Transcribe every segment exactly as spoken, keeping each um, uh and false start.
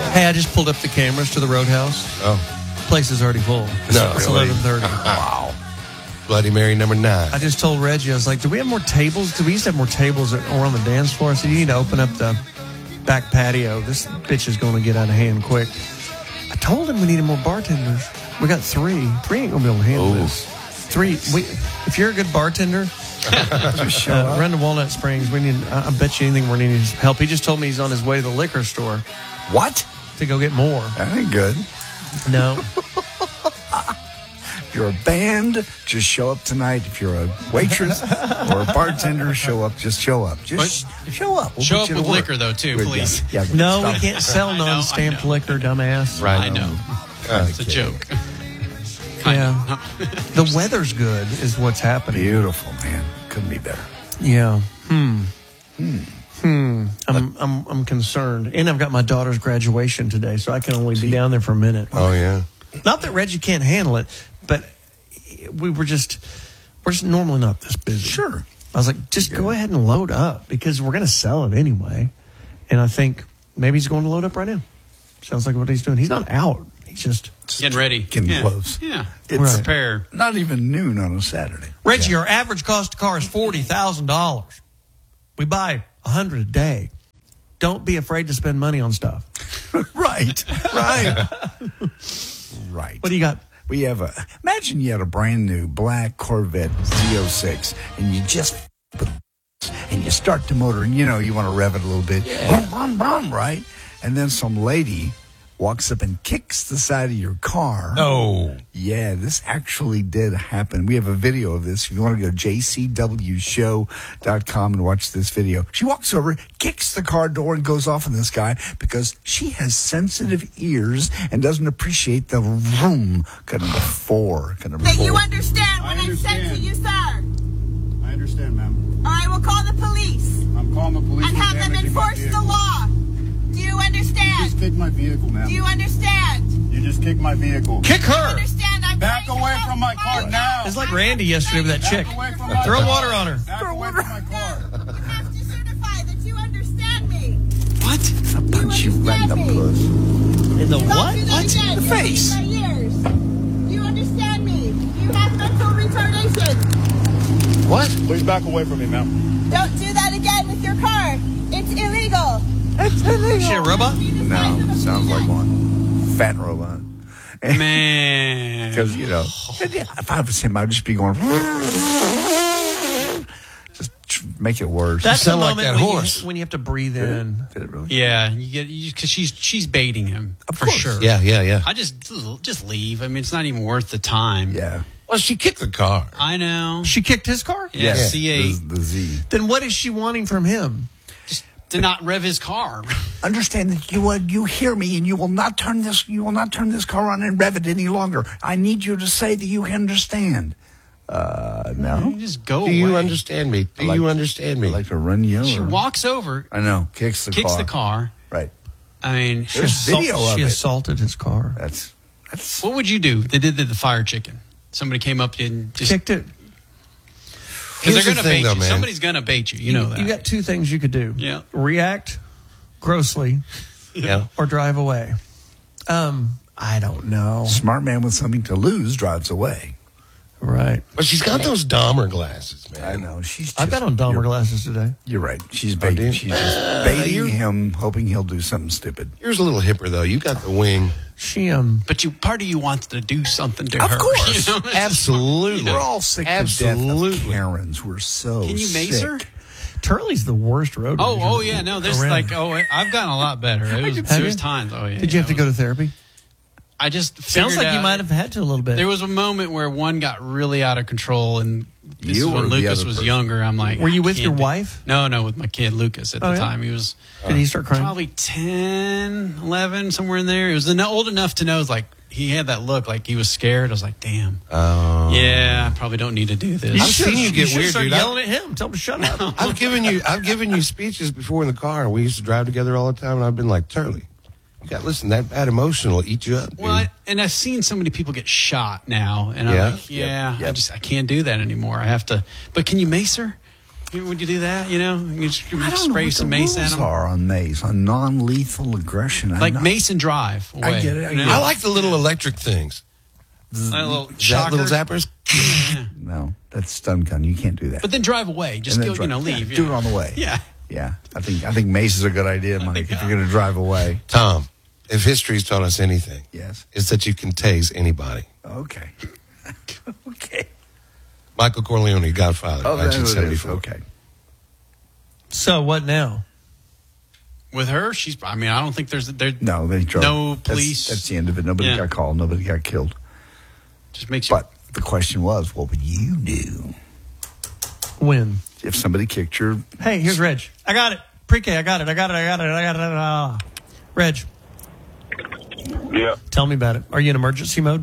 Hey, I just pulled up the cameras to the Roadhouse. Oh. Place is already full. It's, No, it's really? eleven thirty. Wow. Bloody Mary number nine. I just told Reggie, I was like, do we have more tables? Because we used to have more tables that were on the dance floor. I said, you need to open up the back patio. This bitch is going to get out of hand quick. I told him we needed more bartenders. We got three. Three ain't going to be able to handle Ooh. this. Three. We, if you're a good bartender, uh, run to Walnut Springs. We need. I, I bet you anything we're needing is help. He just told me he's on his way to the liquor store What? to go get more. That ain't good. No. If you're a band, just show up tonight. If you're a waitress or a bartender, show up. Just show up. Just show up. We'll Show put up you to with work. liquor, though, too, Good, please. Yeah, yeah, No, stop. we can't sell I know, I non-stamped know. liquor, dumbass. Right. I know. It's a Okay. joke. Yeah. The weather's good is what's happening. Beautiful, man. Couldn't be better. Yeah. Hmm. Hmm. I'm I'm I'm concerned, and I've got my daughter's graduation today, so I can only be down there for a minute. Oh, yeah. Not that Reggie can't handle it, but we were just we're just normally not this busy. Sure. I was like, just go ahead and load up because we're going to sell it anyway. And I think maybe he's going to load up right now. Sounds like what he's doing. He's not out. He's just Getting ready. Getting yeah. close. Yeah. It's Right. Prepare. not even noon on a Saturday. Reggie. Our average cost of car is forty thousand dollars. We buy a hundred a day. Don't be afraid to spend money on stuff. Right. Right. Right. What do you got? We have a, imagine you had a brand new black Corvette Z oh six and you just, and you start the motor and you know, you want to rev it a little bit. Brum, brum, brum, right? And then some lady walks up and kicks the side of your car. No. Yeah, this actually did happen. We have a video of this. If you want to go to j c w show dot com and watch this video. She walks over, kicks the car door, and goes off on this guy because she has sensitive ears and doesn't appreciate the room. Got number four. Got number That four. you understand what I I said to understand. you, sir. I understand, ma'am. Or I will call the police I'm calling the police. and for have them damaging my enforce the vehicle. law. Do you You just understand? kicked my vehicle, ma'am. Do you understand? You just kicked my vehicle. Kick Do you her. understand? I'm Back going to away help from my you car right now. It's like Randy yesterday with that chick. Back away from my Throw car. water on her. Back away from my car. You have to certify that you understand me. What? I'll punch you right in the understand me? puss. In the Don't what? do that What? again. The You're face. hurting my ears. Do you understand me? You have mental retardation. What? Please back away from me, ma'am. Don't do that again with your car. It's illegal. That's illegal. She a robot? No, sounds like one. Fat robot. Man. Because, you know, if I was him, I'd just be going, just tr- make it worse. That's the sound like moment that when, horse. You, when you have to breathe in. Did it really? Yeah, you get because she's she's baiting him Of for course. sure. Yeah, yeah, yeah. I just just leave. I mean, it's not even worth the time. Yeah. Well, she kicked the car. I know. She kicked his car? Yeah, C eight The, the Z. Then what is she wanting from him? to not rev his car. Understand that you uh, you hear me, and you will not turn this you will not turn this car on and rev it any longer. I need you to say that you understand. Uh, no. Just go Do away. you understand me? Do I like- you understand me? I like to run you She over. walks over, I know. Kicks the kicks car. the car. Right. I mean, There's video of She it. assaulted his car. That's that's what would you do? They did the, the fire chicken. Somebody came up and just Kicked it. because they're Here's the going to thing, bait though, you. man. Somebody's going to bait you. You know that. You got two things you could do. Yeah. React grossly Yeah. or drive away. Um, I don't know. smart man with something to lose drives away. Right. But she's got those Dahmer glasses, man. I know. She's. Just, I got on Dahmer you're, glasses today. You're right. She's baiting. did? She's just baiting you- him, hoping he'll do something stupid. Yours a little hipper, though. You got the wing. She um But you, part of you wants to do something to Of her. course. You know? Absolutely. We're all sick Absolutely. to death of Karens. We're so Can you mace sick. her? Turley's the worst road. Oh, rager oh yeah, no. There's around. like, oh, I've gotten a lot better. It was, Have there's you? times. Oh yeah. Did you have to go to therapy? I just Sounds figured like you out- might have had to a little bit. There was a moment where one got really out of control, and this You is when or the Lucas other was person? younger. I'm like, Were you I with can't your do- wife? No, no, with my kid Lucas at Oh, the yeah? time. He was Did he start crying? probably ten, eleven, somewhere in there. He was en- old enough to know. It was like he had that look, like he was scared. I was like, damn. Oh. Yeah, I probably don't need to do this. I've seen you get should weird, start dude. yelling at him. Tell him to shut up. I've given you I've given you speeches before in the car. We used to drive together all the time, and I've been like, Turley, you got listen, that bad emotion will eat you up, dude. Well, I, and I've seen so many people get shot now, and I'm Yeah? like, yeah, Yep, yep. I just I can't do that anymore. I have to. But can you mace her? Would you do that? You know, you just I don't spray know what some the mace at rules them. are on mace, on non-lethal aggression. I'm Like not- mace and drive. Away. I get it, I You get know? I like the little electric things. Like a little That shocker. little zappers. Yeah. No, that's stun gun. You can't do that. But then drive away. Just And go, then you know, drive- leave. yeah, do yeah. it on the way. Yeah. Yeah, I think I think mace is a good idea, Mike. If you're going to drive away, Tom, if history's taught us anything, yes. it's that you can tase anybody. Okay. okay. Michael Corleone, Godfather, Oh, that's nineteen what it is. seventy-four. Okay. So what now? With her, she's. I mean, I don't think there's. There. No, they drove. No That's- police. That's, the end of it. Nobody Yeah. got called. Nobody got killed. Just makes you. But the question was, what would you do When? if somebody kicked your? Hey, here's Reg. I got it. Pre-K, I got it. I got it. I got it. I got it. Ah. Reg, Yeah. tell me about it. Are you in emergency mode?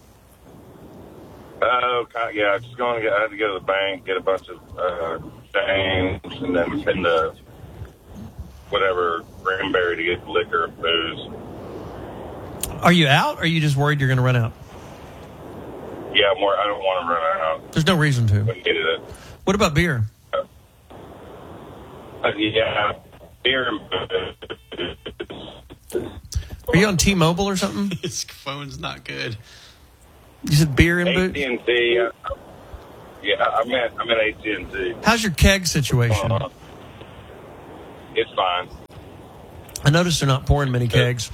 Oh, uh, yeah. Just going to get. I had to go to the bank, get a bunch of uh, things, and then send the whatever Granbury to get liquor and booze. Are you out, or are you just worried you're going to run out? Yeah, more. I don't want to run out. There's no reason to. But get it. What about beer? Uh, yeah, beer and booze. Are you on T-Mobile or something? His phone's not good. You said beer and A booze? T and T. uh, Yeah, I'm at I'm at A T and T. How's your keg situation? Uh, it's fine. I noticed they're not pouring many kegs.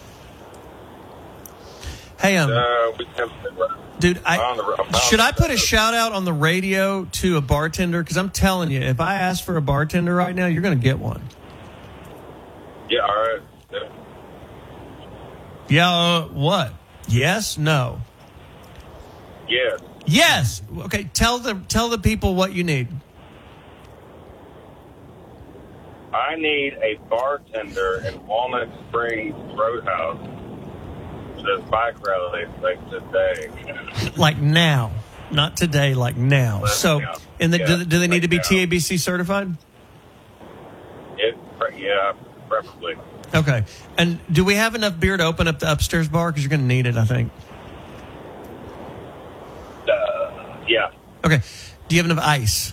Hey, um, Uh, we have, dude, I on the- on should I the- put a shout out on the radio to a bartender? Because I'm telling you, if I ask for a bartender right now, you're going to get one. Yeah, all right. Yeah. Yeah, uh, what? Yes, no. Yes. Yes. Okay, tell the tell the people what you need. I need a bartender in Walnut Springs Roadhouse for this bike rally like today. Like now, not today. Like now. Well, So, yeah. and the, Yeah, do, do they need like to be now. T A B C certified? It, yeah, preferably. Okay. And do we have enough beer to open up the upstairs bar? Because you're going to need it, I think. Uh, yeah. Okay. Do you have enough ice?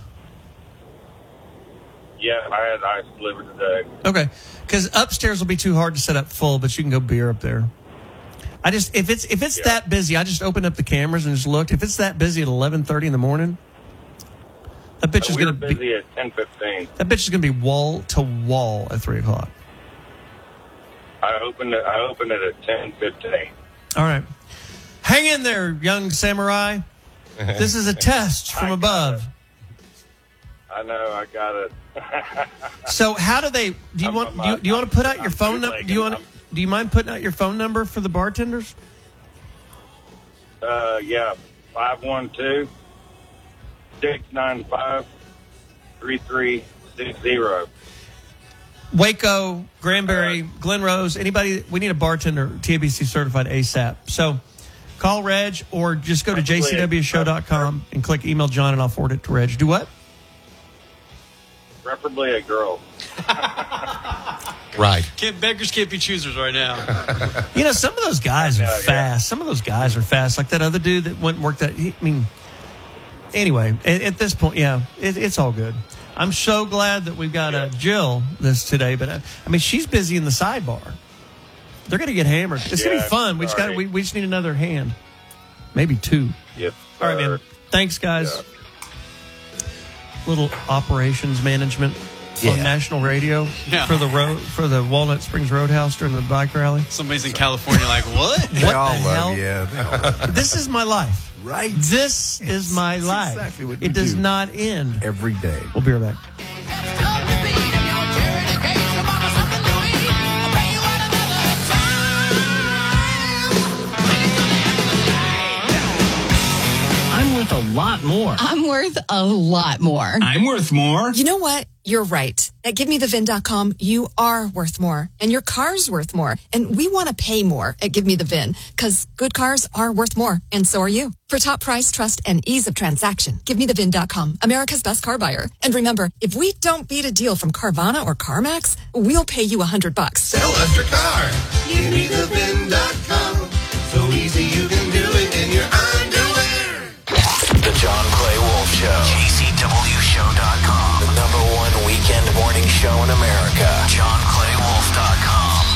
Yeah, I had ice delivered today. Okay. Because upstairs will be too hard to set up full, but you can go beer up there. I just if it's if it's Yeah. that busy, I just opened up the cameras and just looked. If it's that busy at eleven thirty in the morning, that bitch is we were going to be busy at ten fifteen. that bitch is going to be wall to wall at three o'clock. I opened it. I opened it at ten fifteen. All right. Hang in there, young samurai. This is a test from I got above. it. I know. I got it. So how do they? Do you I'm- want? I'm- Do you, do you want to put out your I'm phone number? Do you want? bootlegging. Do you mind putting out your phone number for the bartenders? Uh, yeah, five one two six nine five three three six zero. Waco, Granbury, Glen Rose, anybody, we need a bartender, T A B C certified ASAP. So call Reg or just go to j c w show dot com and click email John and I'll forward it to Reg. Do what? Preferably a girl. Right. Can't, beggars can't be choosers right now. You know, some of those guys are Yeah, yeah. fast. Some of those guys are fast. Like that other dude that went and worked that. He, I mean, anyway, at, at this point, yeah, it, it's all good. I'm so glad that we've got uh, Jill this today, but uh, I mean, she's busy in the sidebar. They're going to get hammered. It's going to Yeah, be fun. We just got sorry. we, we just need another hand, maybe two. Yes. All right, man. Thanks, guys. Yeah. Little operations management Yeah. on national radio Yeah. for the road for the Walnut Springs Roadhouse during the bike rally. Somebody's in California like, what? They What all the love hell? you. Yeah, they all love you. This is my life. Right. This is my That's life. exactly what you it does do. not end. Every day. We'll be right back. I'm worth a lot more. I'm worth a lot more. I'm worth more. You know what? You're right. At give me the vin dot com, you are worth more. And your car's worth more. And we want to pay more at Give Me the Vin, because good cars are worth more. And so are you. For top price, trust, and ease of transaction, give me the vin dot com, America's best car buyer. And remember, if we don't beat a deal from Carvana or CarMax, we'll pay you a hundred bucks. Sell us your car. Give me the vin dot com. So easy you can do it in your underwear. The John Clay Wolf Show. J C W show dot com. show in America. John Clay Wolf dot com.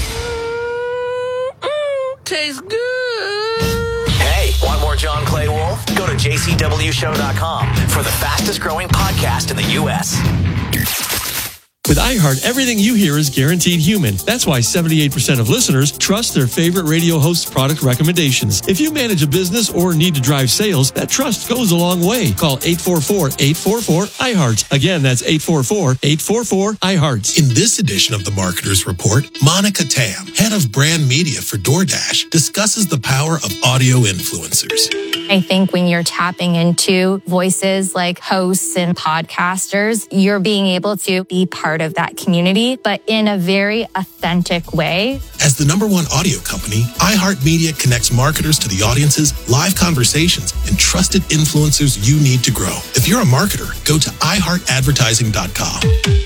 Tastes good. Hey, want more John Clay Wolf? Go to J C W show dot com for the fastest growing podcast in the U S With iHeart, everything you hear is guaranteed human. That's why seventy-eight percent of listeners trust their favorite radio host's product recommendations. If you manage a business or need to drive sales, that trust goes a long way. Call eight four four, eight four four, I heart. Again, that's eight four four, eight four four, I heart. In this edition of the Marketer's Report, Monica Tam, head of brand media for DoorDash, discusses the power of audio influencers. I think when you're tapping into voices like hosts and podcasters, you're being able to be part of that community, but in a very authentic way. As the number one audio company, iHeartMedia connects marketers to the audiences, live conversations, and trusted influencers you need to grow. If you're a marketer, go to i heart advertising dot com.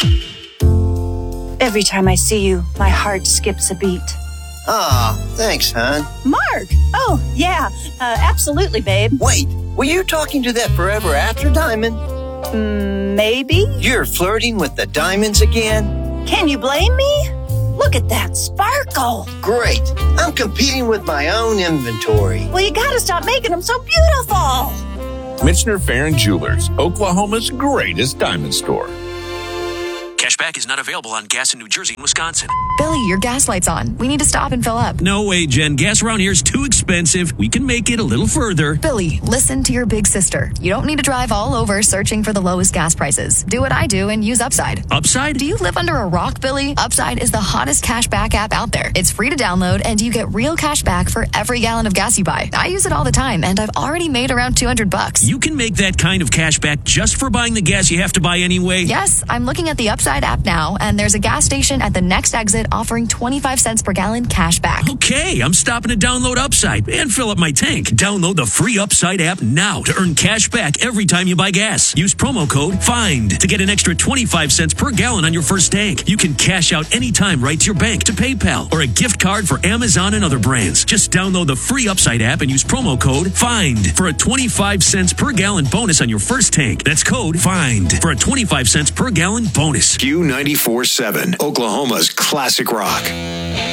Every time I see you, my heart skips a beat. Ah, oh, thanks, hon. Mark! Oh, yeah, uh, absolutely, babe. Wait, were you talking to that forever after diamond? Mm, maybe. You're flirting with the diamonds again? Can you blame me? Look at that sparkle. Great. I'm competing with my own inventory. Well, you gotta stop making them so beautiful. Michener Farron Jewelers, Oklahoma's greatest diamond store. Cashback is not available on gas in New Jersey and Wisconsin. Billy, your gas light's on. We need to stop and fill up. No way, Jen. Gas around here is too expensive. We can make it a little further. Billy, listen to your big sister. You don't need to drive all over searching for the lowest gas prices. Do what I do and use Upside. Upside? Do you live under a rock, Billy? Upside is the hottest cashback app out there. It's free to download, and you get real cash back for every gallon of gas you buy. I use it all the time, and I've already made around two hundred bucks. You can make that kind of cash back just for buying the gas you have to buy anyway? Yes, I'm looking at the Upside app now, and there's a gas station at the next exit offering twenty-five cents per gallon cash back. Okay, I'm stopping to download Upside and fill up my tank. Download the free Upside app now to earn cash back every time you buy gas. Use promo code FIND to get an extra twenty-five cents per gallon on your first tank. You can cash out anytime right to your bank, to PayPal, or a gift card for Amazon and other brands. Just download the free Upside app and use promo code FIND for a twenty-five cents per gallon bonus on your first tank. That's code FIND for a twenty-five cents per gallon bonus. Q ninety-four seven, Oklahoma's classic rock.